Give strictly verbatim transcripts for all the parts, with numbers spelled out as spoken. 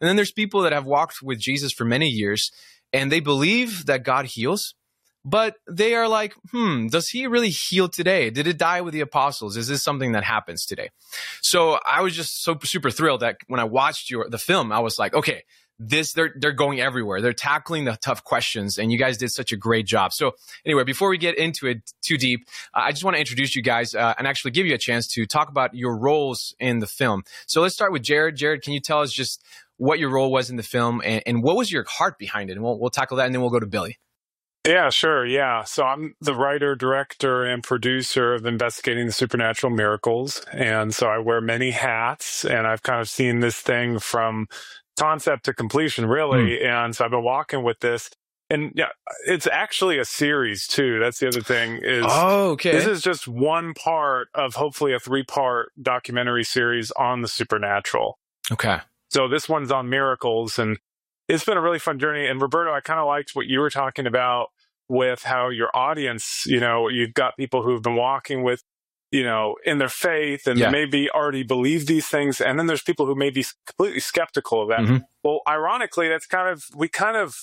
And then there's people that have walked with Jesus for many years, and they believe that God heals, but they are like, hmm, does he really heal today? Did it die with the apostles? Is this something that happens today? So I was just so super thrilled that when I watched your the film, I was like, okay, this they're they're going everywhere. They're tackling the tough questions, and you guys did such a great job. So anyway, before we get into it too deep, uh, I just want to introduce you guys uh, and actually give you a chance to talk about your roles in the film. So let's start with Jared. Jared, can you tell us just what your role was in the film and, and what was your heart behind it? And we'll we'll tackle that, and then we'll go to Billy. Yeah, sure. Yeah. So I'm the writer, director, and producer of Investigating the Supernatural Miracles. And so I wear many hats, and I've kind of seen this thing from concept to completion, really. Mm. And so I've been walking with this. And yeah, it's actually a series too. That's the other thing is oh, okay. This is just one part of hopefully a three-part documentary series on the supernatural. Okay. So this one's on miracles, and it's been a really fun journey. And Roberto, I kind of liked what you were talking about with how your audience, you know, you've got people who've been walking with, you know, in their faith and yeah. maybe already believe these things. And then there's people who may be completely skeptical of that. Mm-hmm. Well, ironically, that's kind of, we kind of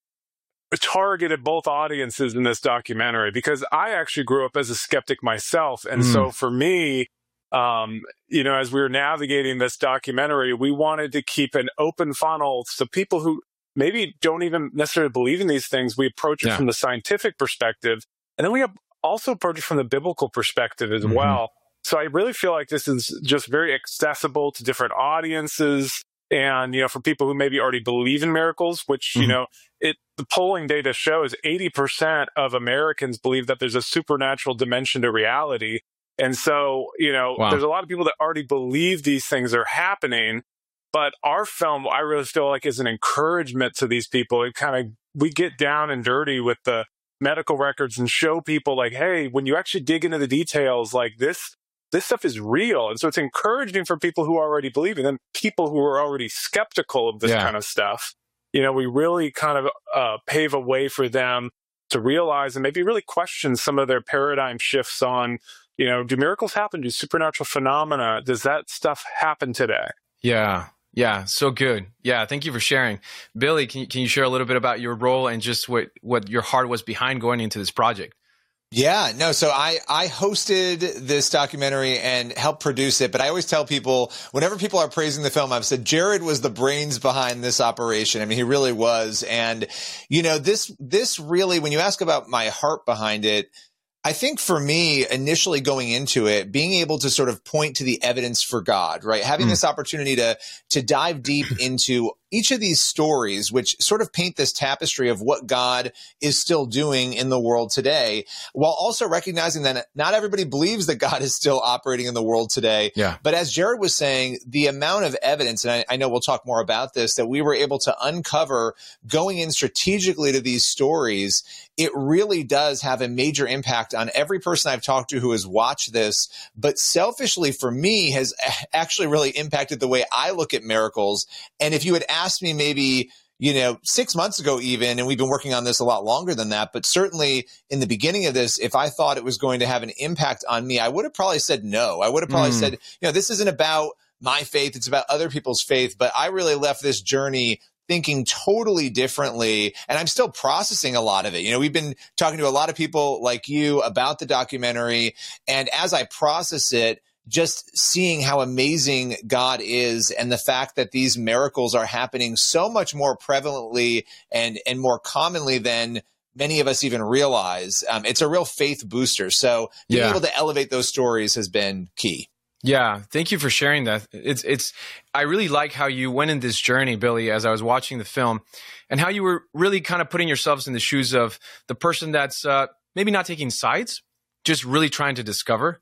targeted both audiences in this documentary because I actually grew up as a skeptic myself. And mm. so for me, Um, you know, as we were navigating this documentary, we wanted to keep an open funnel. So people who maybe don't even necessarily believe in these things, we approach it yeah. from the scientific perspective. And then we have also approach it from the biblical perspective as mm-hmm. well. So I really feel like this is just very accessible to different audiences. And, you know, for people who maybe already believe in miracles, which, mm-hmm. you know, it the polling data shows eighty percent of Americans believe that there's a supernatural dimension to reality. And so, you know, wow. there's a lot of people that already believe these things are happening. But our film, I really feel like, is an encouragement to these people. It kind of, we get down and dirty with the medical records and show people like, hey, when you actually dig into the details, like this, this stuff is real. And so it's encouraging for people who already believe, and then people who are already skeptical of this yeah. kind of stuff. You know, we really kind of uh, pave a way for them to realize and maybe really question some of their paradigm shifts on, you know, do miracles happen? Do supernatural phenomena? Does that stuff happen today? Yeah. Yeah. So good. Yeah. Thank you for sharing. Billy, can you, can you share a little bit about your role and just what, what your heart was behind going into this project? Yeah, no. So I, I hosted this documentary and helped produce it. But I always tell people, whenever people are praising the film, I've said Jared was the brains behind this operation. I mean, he really was. And, you know, this, this really, when you ask about my heart behind it, I think for me, initially going into it, being able to sort of point to the evidence for God, right? Having mm. this opportunity to, to dive deep into each of these stories, which sort of paint this tapestry of what God is still doing in the world today, while also recognizing that not everybody believes that God is still operating in the world today. Yeah. But as Jared was saying, the amount of evidence, and I, I know we'll talk more about this, that we were able to uncover going in strategically to these stories, it really does have a major impact on every person I've talked to who has watched this. But selfishly for me, has actually really impacted the way I look at miracles. And if you had asked me maybe, you know, six months ago even, and we've been working on this a lot longer than that, but certainly in the beginning of this, if I thought it was going to have an impact on me, I would have probably said no. I would have probably mm. said, you know, this isn't about my faith, it's about other people's faith. But I really left this journey thinking totally differently. And I'm still processing a lot of it. You know, we've been talking to a lot of people like you about the documentary. And as I process it, just seeing how amazing God is and the fact that these miracles are happening so much more prevalently and, and more commonly than many of us even realize. Um, it's a real faith booster. So being yeah. able to elevate those stories has been key. Yeah. Thank you for sharing that. It's, it's, I really like how you went in this journey, Billy, as I was watching the film, and how you were really kind of putting yourselves in the shoes of the person that's uh, maybe not taking sides, just really trying to discover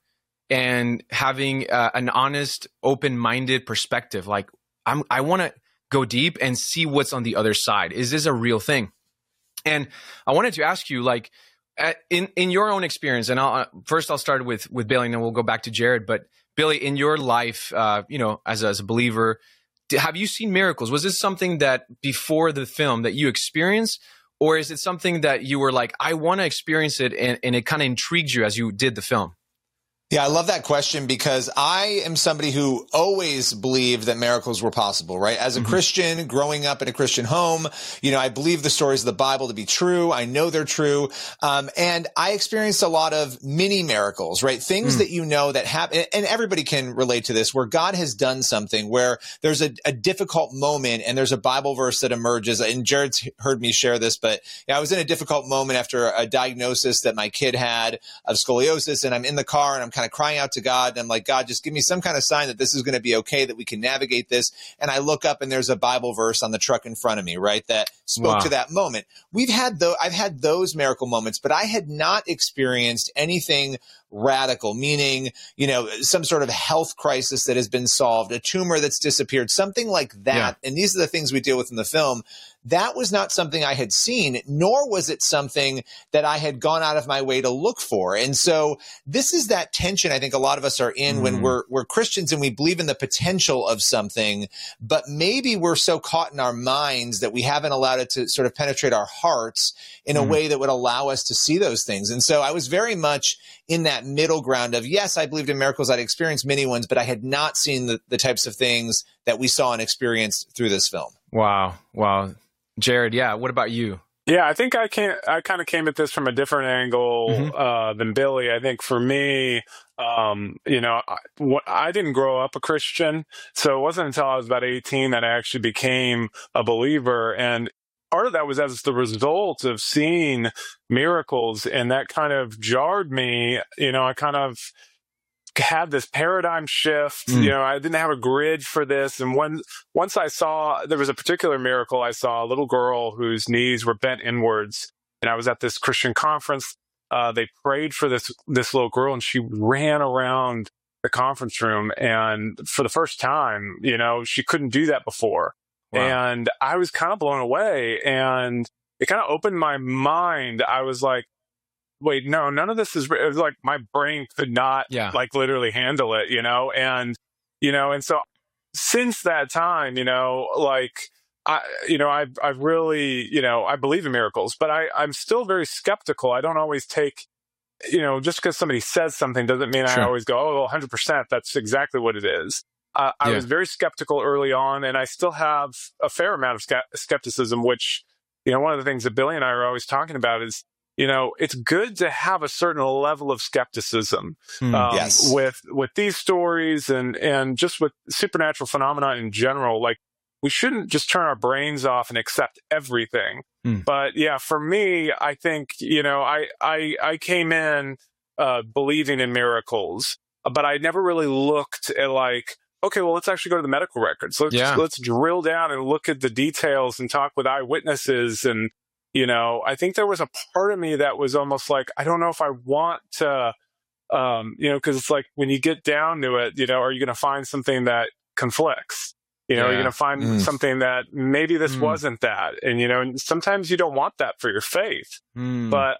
and having uh, an honest, open-minded perspective. Like, I'm, I want to go deep and see what's on the other side. Is this a real thing? And I wanted to ask you, like, at, in in your own experience, and I'll, uh, first I'll start with with Billy, and then we'll go back to Jared. But Billy, in your life, uh, you know, as a, as a believer, did, have you seen miracles? Was this something that before the film that you experienced, or is it something that you were like, I want to experience it, and, and it kind of intrigued you as you did the film? Yeah, I love that question because I am somebody who always believed that miracles were possible, right? As a mm-hmm. Christian, growing up in a Christian home, you know, I believe the stories of the Bible to be true. I know they're true. Um, and I experienced a lot of mini miracles, right? Things mm. that you know that happen, and everybody can relate to this, where God has done something, where there's a, a difficult moment and there's a Bible verse that emerges. And Jared's heard me share this, but yeah, I was in a difficult moment after a diagnosis that my kid had of scoliosis, and I'm in the car and I'm kind of crying out to God. And I'm like, God, just give me some kind of sign that this is going to be okay, that we can navigate this. And I look up and there's a Bible verse on the truck in front of me, right? That spoke wow. to that moment. We've had though, I've had those miracle moments, but I had not experienced anything radical, meaning, you know, some sort of health crisis that has been solved, a tumor that's disappeared, something like that. Yeah. And these are the things we deal with in the film. That was not something I had seen, nor was it something that I had gone out of my way to look for. And so this is that tension I think a lot of us are in mm. when we're we're Christians and we believe in the potential of something, but maybe we're so caught in our minds that we haven't allowed it to sort of penetrate our hearts in mm. a way that would allow us to see those things. And so I was very much in that middle ground of, yes, I believed in miracles. I'd experienced many ones, but I had not seen the, the types of things that we saw and experienced through this film. Wow. Wow. Jared, yeah. What about you? Yeah, I think I can I kind of came at this from a different angle mm-hmm. uh, than Billy. I think for me, um, you know, I, I didn't grow up a Christian, so it wasn't until I was about eighteen that I actually became a believer. And part of that was as the result of seeing miracles, and that kind of jarred me. You know, I kind of had this paradigm shift. Mm. You know, I didn't have a grid for this. And when, once I saw, there was a particular miracle, I saw a little girl whose knees were bent inwards. And I was at this Christian conference. Uh, they prayed for this, this little girl, and she ran around the conference room. And for the first time, you know, she couldn't do that before. Wow. And I was kind of blown away, and it kind of opened my mind. I was like, wait, no, none of this is, it was like my brain could not yeah. like literally handle it, you know? And, you know, and so since that time, you know, like, I, you know, I've, I've really, you know, I believe in miracles, but I, I'm still very skeptical. I don't always take, you know, just because somebody says something doesn't mean sure. I always go, oh, one hundred percent, that's exactly what it is. Uh, I yeah. was very skeptical early on, and I still have a fair amount of ske- skepticism, which, you know, one of the things that Billy and I are always talking about is, you know, it's good to have a certain level of skepticism mm, um, yes. with with these stories and and just with supernatural phenomena in general. Like, we shouldn't just turn our brains off and accept everything. Mm. But yeah, for me, I think, you know, I I, I came in uh, believing in miracles, but I never really looked at like, okay, well, let's actually go to the medical records. Let's yeah. let's drill down and look at the details and talk with eyewitnesses. And you know, I think there was a part of me that was almost like, I don't know if I want to, um, you know, because it's like when you get down to it, you know, are you going to find something that conflicts? You know, yeah. are you going to find mm. something that maybe this mm. wasn't that? And, you know, and sometimes you don't want that for your faith. Mm. But,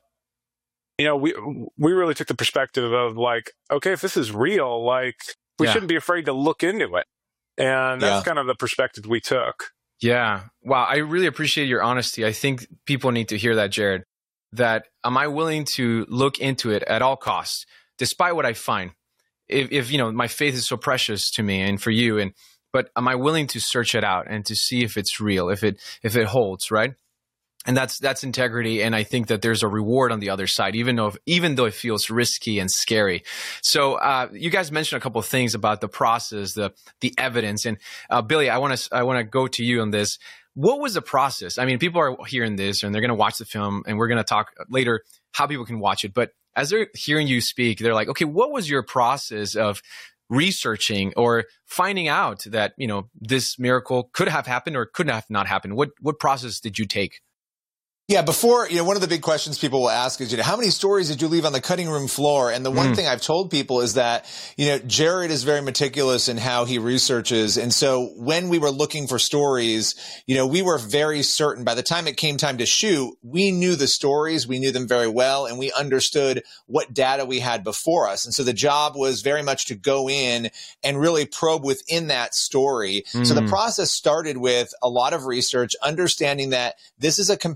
you know, we we really took the perspective of like, okay, if this is real, like, we yeah. shouldn't be afraid to look into it. And that's yeah. kind of the perspective we took. Yeah. Wow. I really appreciate your honesty. I think people need to hear that, Jared, that am I willing to look into it at all costs, despite what I find? If, if, you know, my faith is so precious to me and for you, and, but am I willing to search it out and to see if it's real, if it, if it holds, right? And that's, that's integrity. And I think that there's a reward on the other side, even though, even though it feels risky and scary. So, uh, you guys mentioned a couple of things about the process, the, the evidence. And, uh, Billy, I want to, I want to go to you on this. What was the process? I mean, people are hearing this and they're going to watch the film, and we're going to talk later how people can watch it. But as they're hearing you speak, they're like, okay, what was your process of researching or finding out that, you know, this miracle could have happened or could have not happened? What, what process did you take? Yeah, before, you know, one of the big questions people will ask is, you know, how many stories did you leave on the cutting room floor? And the one mm. thing I've told people is that, you know, Jared is very meticulous in how he researches. And so when we were looking for stories, you know, we were very certain by the time it came time to shoot, we knew the stories, we knew them very well, and we understood what data we had before us. And so the job was very much to go in and really probe within that story. Mm. So the process started with a lot of research, understanding that this is a compelling story.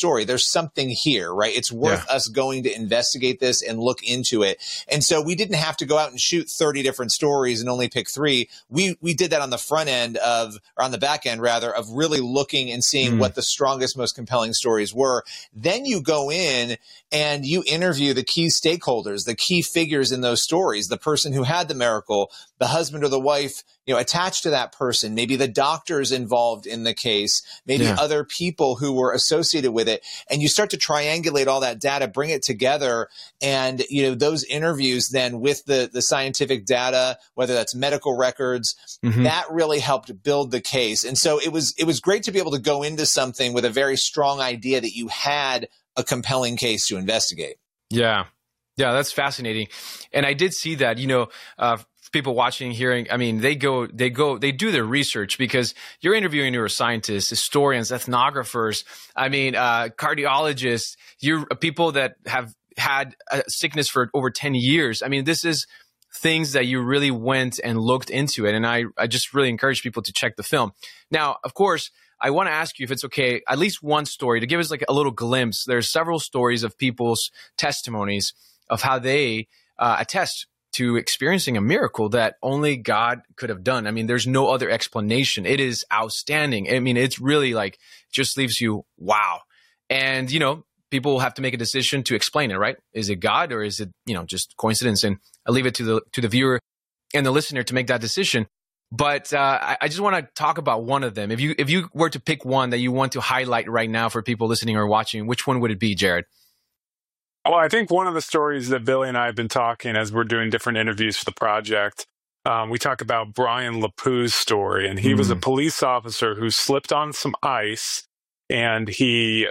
story. There's something here, right? It's worth Yeah. us going to investigate this and look into it. And so we didn't have to go out and shoot thirty different stories and only pick three. We we did that on the front end of, or on the back end rather, of really looking and seeing Mm. what the strongest, most compelling stories were. Then you go in and you interview the key stakeholders, the key figures in those stories, the person who had the miracle, the husband or the wife, you know, attached to that person, maybe the doctors involved in the case, maybe Yeah. other people who were associated with it. And you start to triangulate all that data, bring it together. And, you know, those interviews then with the, the scientific data, whether that's medical records, Mhm. that really helped build the case. And so it was, it was great to be able to go into something with a very strong idea that you had a compelling case to investigate. Yeah. Yeah, that's fascinating. And I did see that, you know, uh, people watching, hearing, I mean, they go, they go, they do their research because you're interviewing neuroscientists, historians, ethnographers, I mean, uh, cardiologists, you're people that have had a sickness for over ten years. I mean, this is things that you really went and looked into it. And I, I just really encourage people to check the film. Now, of course, I want to ask you if it's okay, at least one story to give us like a little glimpse. There's several stories of people's testimonies of how they uh, attest to experiencing a miracle that only God could have done. I mean, there's no other explanation. It is outstanding. I mean, it's really like, just leaves you, wow. And, you know, people will have to make a decision to explain it, right? Is it God or is it, you know, just coincidence? And I leave it to the, to the viewer and the listener to make that decision. But uh, I, I just want to talk about one of them. If you, if you were to pick one that you want to highlight right now for people listening or watching, which one would it be, Jared? Well, I think one of the stories that Billy and I have been talking as we're doing different interviews for the project, um, we talk about Brian Lapou's story. And he Mm. was a police officer who slipped on some ice and he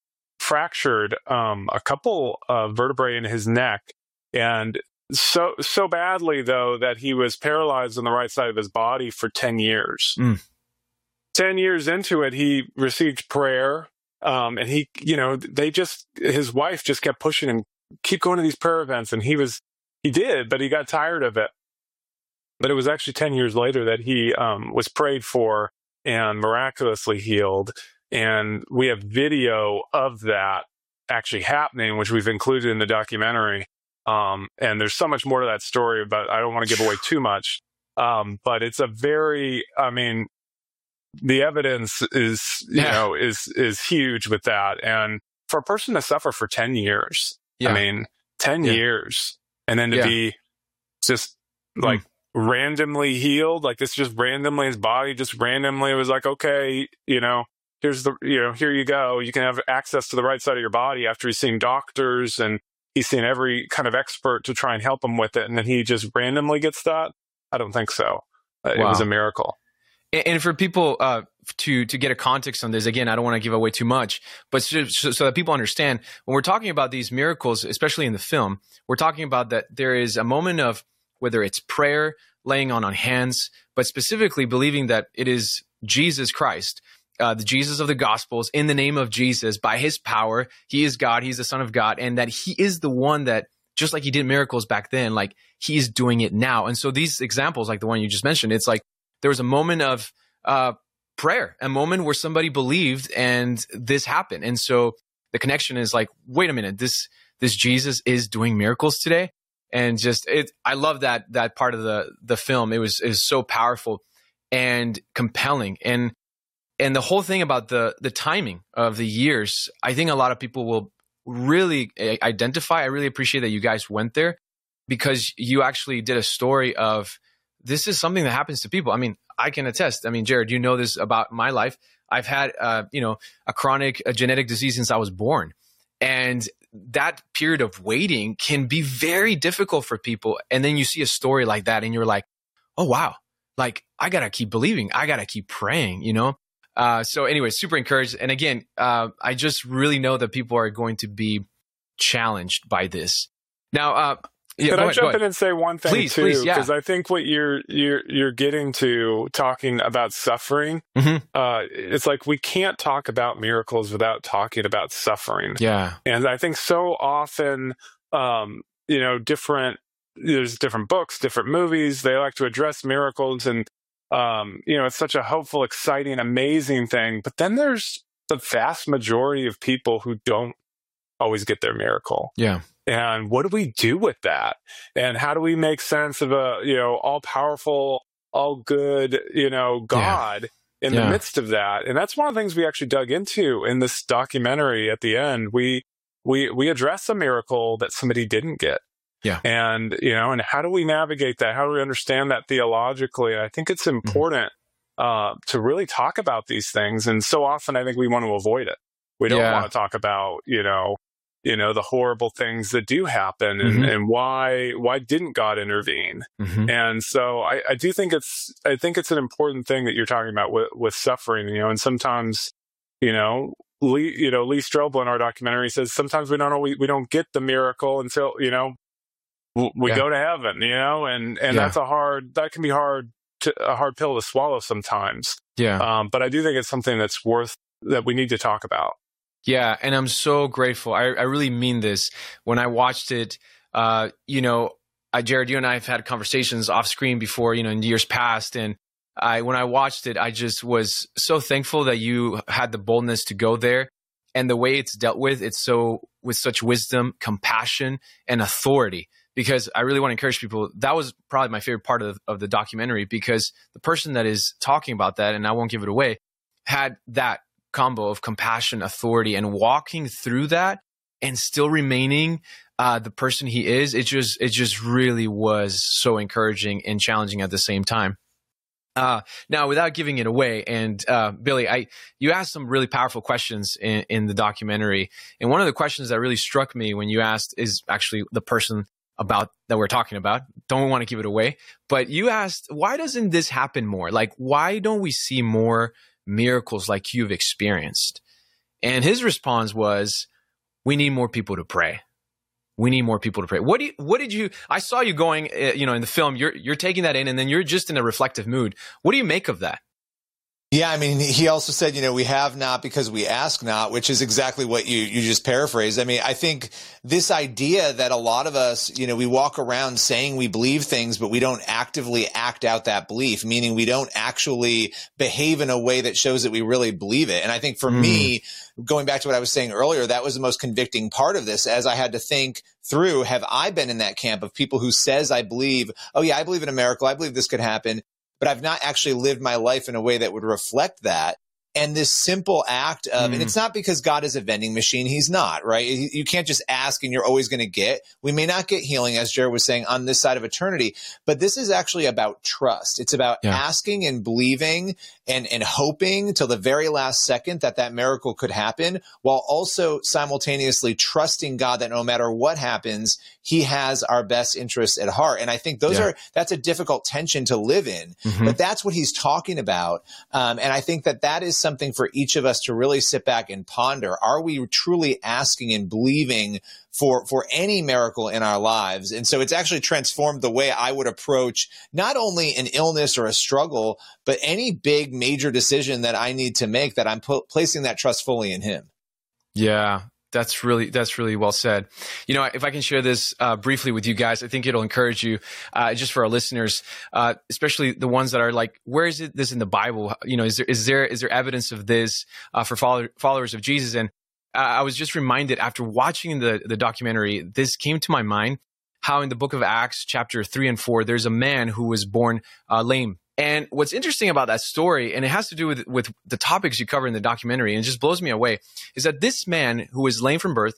fractured um, a couple of vertebrae in his neck. And so so badly, though, that he was paralyzed on the right side of his body for ten years. Mm. ten years into it, he received prayer. Um, and he, you know, they just, his wife just kept pushing him, keep going to these prayer events. And he was, he did, but he got tired of it. But it was actually ten years later that he um, was prayed for and miraculously healed. And we have video of that actually happening, which we've included in the documentary. Um, and there's so much more to that story, but I don't want to give away too much. Um, but it's a very, I mean, the evidence is, you Yeah. know, is, is huge with that. And for a person to suffer for ten years, Yeah. I mean, ten Yeah. years, and then to Yeah. be just like Mm. randomly healed, like this just randomly, his body just randomly was like, okay, you know, here's the, you know, here you go. You can have access to the right side of your body after he's seen doctors and he's seen every kind of expert to try and help him with it. And then he just randomly gets that. I don't think so. Uh, It Wow. was a miracle. And and for people uh, to to get a context on this, again, I don't want to give away too much, but so, so, so that people understand, when we're talking about these miracles, especially in the film, we're talking about that there is a moment of whether it's prayer, laying on on hands, but specifically believing that it is Jesus Christ, uh, the Jesus of the Gospels, in the name of Jesus, by his power, he is God, he's the Son of God, and that he is the one that, just like he did miracles back then, like he is doing it now. And so these examples, like the one you just mentioned, it's like, there was a moment of uh, prayer, a moment where somebody believed and this happened. And so the connection is like, wait a minute, this this Jesus is doing miracles today. And just it, I love that that part of the the film. It was it was so powerful and compelling. And and the whole thing about the the timing of the years, I think a lot of people will really identify. I really appreciate that you guys went there because you actually did a story of, this is something that happens to people. I mean, I can attest. I mean, Jared, you know this about my life. I've had, uh, you know, a chronic a genetic disease since I was born. And that period of waiting can be very difficult for people. And then you see a story like that and you're like, oh, wow, like I got to keep believing. I got to keep praying, you know? Uh, so anyway, super encouraged. And again, uh, I just really know that people are going to be challenged by this. Now, uh, Yeah, Could I ahead, jump in and say one thing please, too? Please, yeah. Because I think what you're you're you're getting to talking about suffering, mm-hmm. uh, it's like we can't talk about miracles without talking about suffering. Yeah, and I think so often, um, you know, different there's different books, different movies. They like to address miracles, and um, you know, it's such a hopeful, exciting, amazing thing. But then there's the vast majority of people who don't always get their miracle. Yeah. And what do we do with that? And how do we make sense of a, you know, all powerful, all good, you know, God yeah. in yeah. the midst of that? And that's one of the things we actually dug into in this documentary at the end. We, we, we address a miracle that somebody didn't get. Yeah. And, you know, and how do we navigate that? How do we understand that theologically? And I think it's important mm-hmm. uh, to really talk about these things. And so often I think we want to avoid it. We don't yeah. want to talk about, you know, you know, the horrible things that do happen and, mm-hmm. and why, why didn't God intervene? Mm-hmm. And so I, I do think it's, I think it's an important thing that you're talking about with, with suffering, you know, and sometimes, you know, Lee, you know, Lee Strobel in our documentary says sometimes we don't know, we, we don't get the miracle until, you know, we yeah. go to heaven, you know, and, and yeah. that's a hard, that can be hard to, a hard pill to swallow sometimes. Yeah. Um, but I do think it's something that's worth, that we need to talk about. Yeah, and I'm so grateful. I, I really mean this. When I watched it, uh, you know, I, Jared, you and I have had conversations off screen before, you know, in years past. And I, when I watched it, I just was so thankful that you had the boldness to go there. And the way it's dealt with, it's so with such wisdom, compassion, and authority. Because I really want to encourage people. That was probably my favorite part of, of the documentary, because the person that is talking about that, and I won't give it away, had that combo of compassion, authority, and walking through that and still remaining uh, the person he is. It just, it just really was so encouraging and challenging at the same time. Uh, now, without giving it away, and uh, Billy, I you asked some really powerful questions in, in the documentary, and one of the questions that really struck me when you asked is actually the person about that we're talking about. Don't want to give it away, but you asked, why doesn't this happen more? Like, why don't we see more miracles like you've experienced? And his response was, we need more people to pray. We need more people to pray. What do you, what did you, I saw you going, uh, you know, in the film, you're, you're taking that in and then you're just in a reflective mood. What do you make of that? Yeah, I mean, he also said, you know, we have not because we ask not, which is exactly what you, you just paraphrased. I mean, I think this idea that a lot of us, you know, we walk around saying we believe things, but we don't actively act out that belief, meaning we don't actually behave in a way that shows that we really believe it. And I think for mm. me, going back to what I was saying earlier, that was the most convicting part of this, as I had to think through, have I been in that camp of people who says, I believe, oh yeah, I believe in a miracle, I believe this could happen, but I've not actually lived my life in a way that would reflect that. And this simple act of, mm. and it's not because God is a vending machine. He's not, right? You can't just ask and you're always going to get. We may not get healing, as Jared was saying, on this side of eternity, but this is actually about trust. It's about yeah. asking and believing and, and hoping till the very last second that that miracle could happen, while also simultaneously trusting God that no matter what happens, he has our best interests at heart. And I think those yeah. are, that's a difficult tension to live in, mm-hmm. but that's what he's talking about. Um, and I think that that is something for each of us to really sit back and ponder. Are we truly asking and believing for, for any miracle in our lives? And so it's actually transformed the way I would approach not only an illness or a struggle, but any big major decision that I need to make, that I'm pu- placing that trust fully in him. Yeah. That's really, that's really well said. You know, if I can share this uh, briefly with you guys, I think it'll encourage you, uh, just for our listeners, uh, especially the ones that are like, where is it, this in the Bible? You know, is there, is there, is there evidence of this uh, for follow, followers of Jesus? And uh, I was just reminded after watching the, the documentary, this came to my mind, how in the book of Acts, chapter three and four, there's a man who was born uh, lame. And what's interesting about that story, and it has to do with, with the topics you cover in the documentary, and it just blows me away, is that this man who was lame from birth,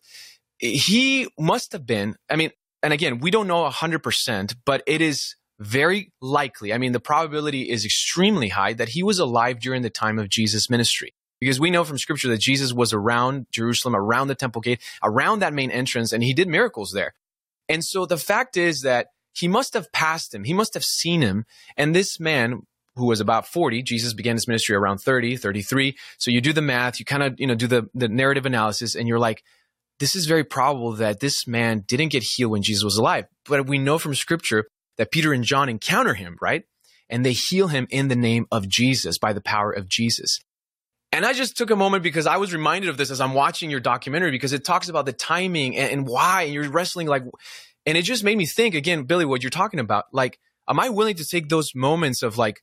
he must have been, I mean, and again, we don't know one hundred percent, but it is very likely, I mean, the probability is extremely high that he was alive during the time of Jesus' ministry. Because we know from scripture that Jesus was around Jerusalem, around the temple gate, around that main entrance, and he did miracles there. And so the fact is that he must have passed him. He must have seen him. And this man who was about forty, Jesus began his ministry around thirty, thirty-three. So you do the math, you kind of, you know, do the, the narrative analysis, and you're like, this is very probable that this man didn't get healed when Jesus was alive. But we know from scripture that Peter and John encounter him, right? And they heal him in the name of Jesus, by the power of Jesus. And I just took a moment because I was reminded of this as I'm watching your documentary, because it talks about the timing and, and why, and you're wrestling like, and it just made me think again, Billy, what you're talking about, like, am I willing to take those moments of like,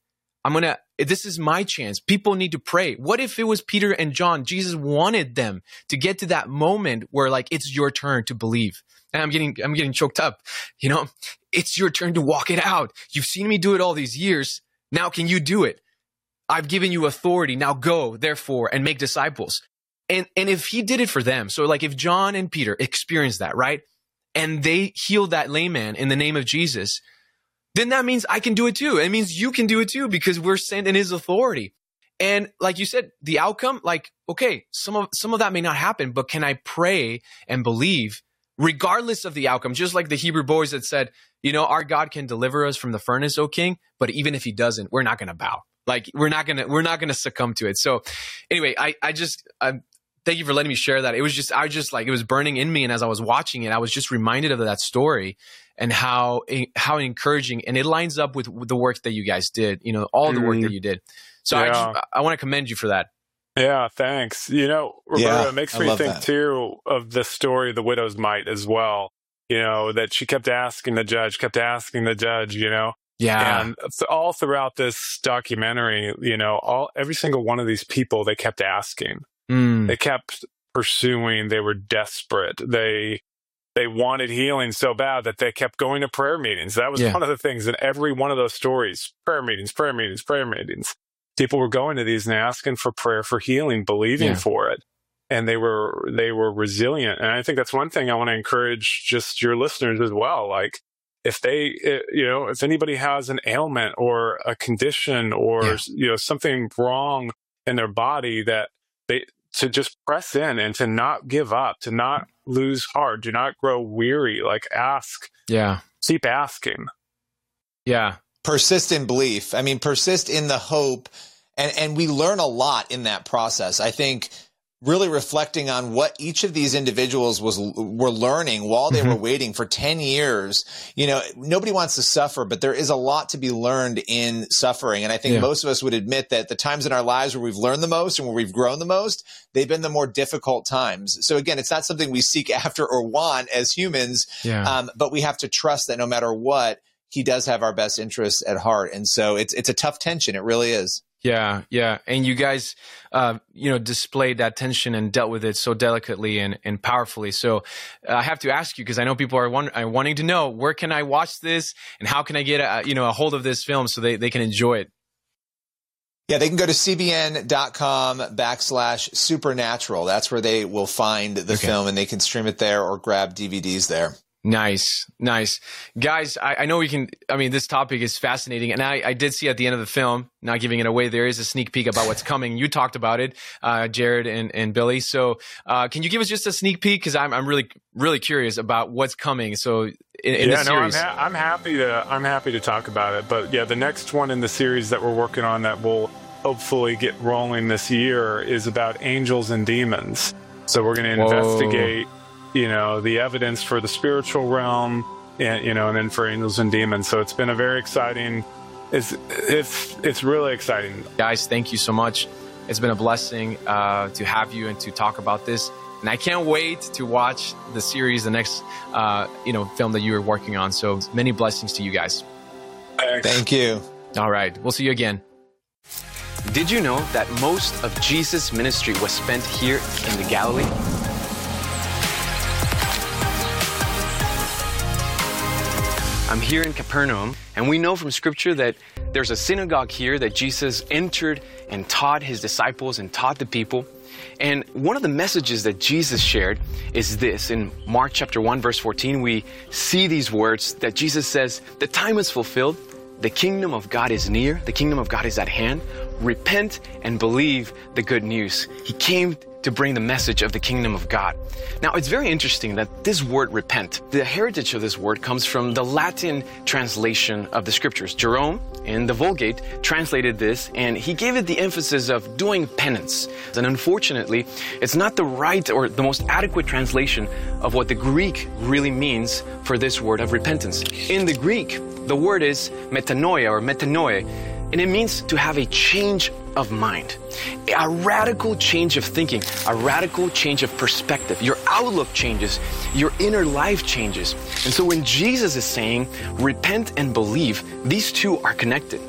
I'm going to, this is my chance. People need to pray. What if it was Peter and John? Jesus wanted them to get to that moment where like, it's your turn to believe. And I'm getting, I'm getting choked up. You know, it's your turn to walk it out. You've seen me do it all these years. Now can you do it? I've given you authority. Now go, therefore, and make disciples. And, and if he did it for them, so like if John and Peter experienced that, right? And they healed that lame man in the name of Jesus, then that means I can do it too. It means you can do it too, because we're sent in his authority. And like you said, the outcome, like, okay, some of, some of that may not happen, but can I pray and believe regardless of the outcome? Just like the Hebrew boys that said, you know, our God can deliver us from the furnace, O king, but even if he doesn't, we're not going to bow. Like we're not going to, we're not going to succumb to it. So anyway, I, I just, I, thank you for letting me share that. It was just, I just like, it was burning in me. And as I was watching it, I was just reminded of that story and how, how encouraging, and it lines up with, with the work that you guys did, you know, all the work that you did. So yeah. I just, I want to commend you for that. Yeah, thanks. You know, Roberto, yeah, it makes I me think that. too of the story of the widow's mite as well. You know, that she kept asking the judge, kept asking the judge, you know. Yeah. And all throughout this documentary, you know, all every single one of these people, they kept asking. Mm. They kept pursuing. They were desperate. They they wanted healing so bad that they kept going to prayer meetings. That was yeah. one of the things in every one of those stories. Prayer meetings, prayer meetings, prayer meetings. People were going to these and asking for prayer for healing, believing yeah. for it. And they were they were resilient. And I think that's one thing I want to encourage just your listeners as well. Like, if they, you know, if anybody has an ailment or a condition or, yeah. you know, something wrong in their body, that they, to just press in and to not give up, to not lose heart, do not grow weary, like ask. Yeah. Keep asking. Yeah. Persist in belief. I mean, persist in the hope. And, and we learn a lot in that process. I think really reflecting on what each of these individuals was were learning while they mm-hmm. were waiting for ten years. You know, nobody wants to suffer, but there is a lot to be learned in suffering. And I think yeah. most of us would admit that the times in our lives where we've learned the most and where we've grown the most, they've been the more difficult times. So again, it's not something we seek after or want as humans, yeah. um, but we have to trust that no matter what, he does have our best interests at heart. And so it's it's a tough tension. It really is. Yeah, yeah. And you guys, uh, you know, displayed that tension and dealt with it so delicately and, and powerfully. So uh, I have to ask you, because I know people are, want, are wanting to know, where can I watch this and how can I get a, you know, a hold of this film so they, they can enjoy it? Yeah, they can go to cbn.com backslash supernatural. That's where they will find the okay. film, and they can stream it there or grab D V Ds there. Nice, nice. Guys, I, I know we can, I mean, this topic is fascinating. And I, I did see at the end of the film, not giving it away, there is a sneak peek about what's coming. You talked about it, uh, Jared and, and Billy. So uh, can you give us just a sneak peek? Because I'm, I'm really, really curious about what's coming. So in, in yeah, the series. no, I'm, ha- I'm happy to, I'm happy to talk about it. But yeah, the next one in the series that we're working on that will hopefully get rolling this year is about angels and demons. So we're going to investigate you know, the evidence for the spiritual realm, and, you know, and then for angels and demons. So it's been a very exciting, it's, it's, it's really exciting. Guys, thank you so much. It's been a blessing uh, to have you and to talk about this. And I can't wait to watch the series, the next, uh, you know, film that you are working on. So many blessings to you guys. Thanks. Thank you. All right. We'll see you again. Did you know that most of Jesus' ministry was spent here in the Galilee? I'm here in Capernaum, and we know from Scripture that there's a synagogue here that Jesus entered and taught his disciples and taught the people. And one of the messages that Jesus shared is this. In Mark chapter one, verse fourteen, we see these words that Jesus says, "The time is fulfilled, the kingdom of God is near, the kingdom of God is at hand. Repent and believe the good news." He came to bring the message of the kingdom of God. Now, it's very interesting that this word repent, the heritage of this word comes from the Latin translation of the scriptures. Jerome in the Vulgate translated this, and he gave it the emphasis of doing penance. And unfortunately, it's not the right or the most adequate translation of what the Greek really means for this word of repentance. In the Greek, the word is metanoia or metanoia, and it means to have a change of mind, a radical change of thinking, a radical change of perspective. Your outlook changes, your inner life changes. And so when Jesus is saying, repent and believe, these two are connected.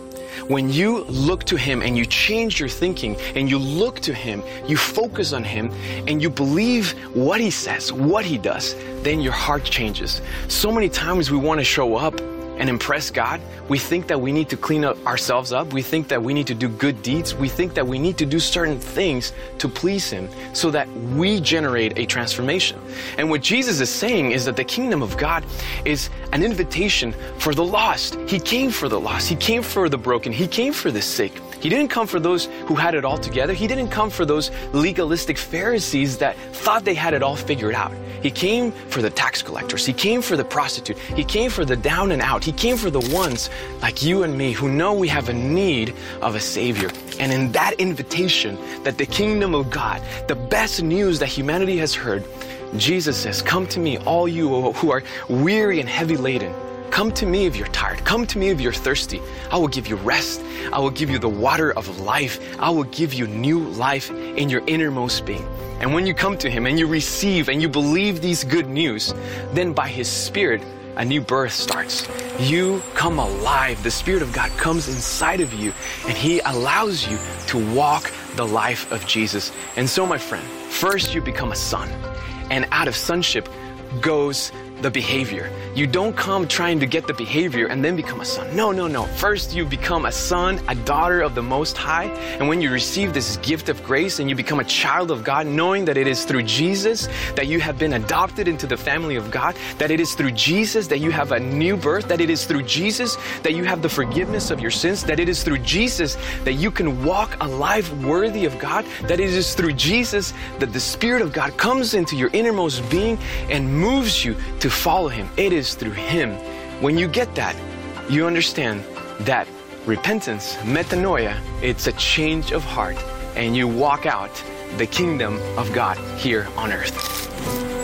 When you look to him and you change your thinking and you look to him, you focus on him and you believe what he says, what he does, then your heart changes. So many times we want to show up and impress God. We think that we need to clean up ourselves up. We think that we need to do good deeds. We think that we need to do certain things to please him so that we generate a transformation. And what Jesus is saying is that the kingdom of God is an invitation for the lost. He came for the lost. He came for the broken. He came for the sick. He didn't come for those who had it all together. He didn't come for those legalistic Pharisees that thought they had it all figured out. He came for the tax collectors. He came for the prostitute. He came for the down and out. He came for the ones like you and me who know we have a need of a Savior. And in that invitation that the kingdom of God, the best news that humanity has heard, Jesus says, come to me, all you who are weary and heavy laden. Come to me if you're tired. Come to me if you're thirsty. I will give you rest. I will give you the water of life. I will give you new life in your innermost being. And when you come to him and you receive and you believe these good news, then by his Spirit, a new birth starts. You come alive. The Spirit of God comes inside of you and he allows you to walk the life of Jesus. And so, my friend, first you become a son, and out of sonship goes the behavior. You don't come trying to get the behavior and then become a son. No, no, no. First, you become a son, a daughter of the Most High. And when you receive this gift of grace and you become a child of God, knowing that it is through Jesus that you have been adopted into the family of God, that it is through Jesus that you have a new birth, that it is through Jesus that you have the forgiveness of your sins, that it is through Jesus that you can walk a life worthy of God, that it is through Jesus that the Spirit of God comes into your innermost being and moves you to follow him. It is through him. When you get that, you understand that repentance, metanoia, it's a change of heart, and you walk out the kingdom of God here on earth.